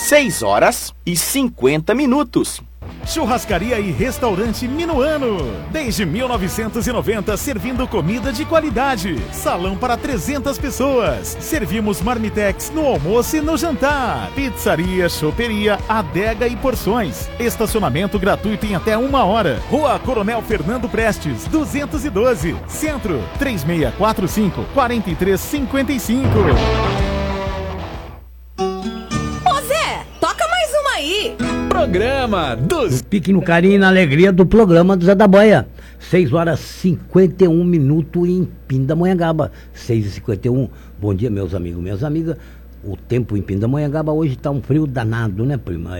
6h50. Churrascaria e restaurante Minuano. Desde 1990, servindo comida de qualidade. Salão para 300 pessoas. Servimos marmitex no almoço e no jantar. Pizzaria, choperia, adega e porções. Estacionamento gratuito em até 1 hora. Rua Coronel Fernando Prestes, 212. Centro, 3645-4355. Ô Zé, toca mais uma aí. Programa dos... Pique no carinho e na alegria do programa do Zé da Boia. 6h51 em Pindamonhangaba. 6h51. Bom dia, meus amigos, minhas amigas. O tempo em Pindamonhangaba hoje tá um frio danado, né, prima?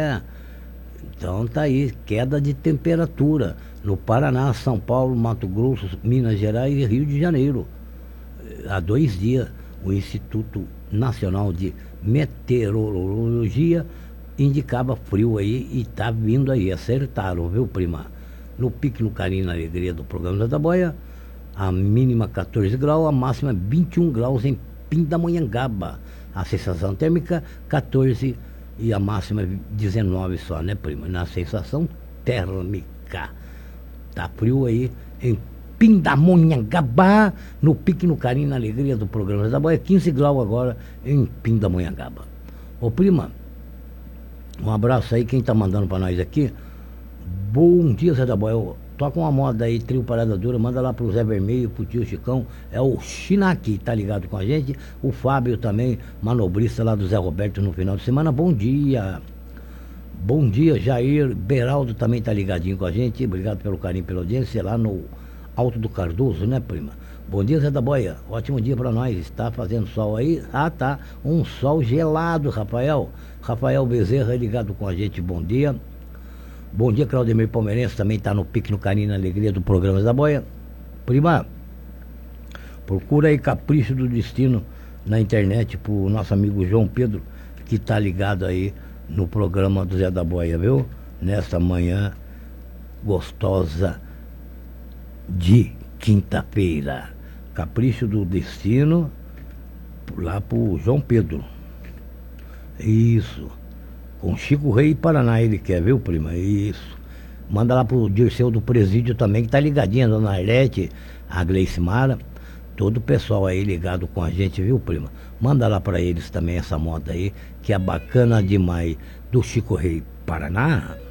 Então tá aí, queda de temperatura. No Paraná, São Paulo, Mato Grosso, Minas Gerais e Rio de Janeiro. Há 2 dias, o Instituto Nacional de Meteorologia indicava frio aí e tá vindo aí, acertaram, viu, prima? No pique, no carinho e na alegria do programa da Boia, a mínima 14 graus, a máxima 21 graus em Pindamonhangaba. A sensação térmica 14 e a máxima 19 só, né, prima? Na sensação térmica. Tá frio aí em Pindamonhangaba, no pique, no carinho e na alegria do programa da Boia, 15 graus agora em Pindamonhangaba. Ô, prima, um abraço aí, quem tá mandando pra nós aqui. Bom dia, Zé da Boia. Toca uma moda aí, trio Parada Dura, manda lá pro Zé Vermelho, pro tio Chicão. É o Chinaqui, tá ligado com a gente. O Fábio também, manobrista lá do Zé Roberto no final de semana. Bom dia. Bom dia, Jair. Beraldo também tá ligadinho com a gente. Obrigado pelo carinho, pela audiência lá no Alto do Cardoso, né, prima? Bom dia, Zé da Boia. Ótimo dia pra nós. Está fazendo sol aí? Ah, tá. Um sol gelado, Rafael. Rafael Bezerra ligado com a gente. Bom dia. Bom dia, Claudemir Palmeirense. Também tá no pique, no carinho e na alegria do programa da Boia. Prima, procura aí Capricho do Destino na internet pro nosso amigo João Pedro, que tá ligado aí no programa do Zé da Boia, viu? Nesta manhã gostosa de quinta-feira. Capricho do Destino, lá pro João Pedro. Isso. Com Chico Rei e Paraná ele quer, viu, prima? Isso. Manda lá pro Dirceu do Presídio também, que tá ligadinha, a Dona Arlete, a Gleice Mara, todo o pessoal aí ligado com a gente, viu, prima? Manda lá pra eles também essa moda aí, que é bacana demais, do Chico Rei Paraná.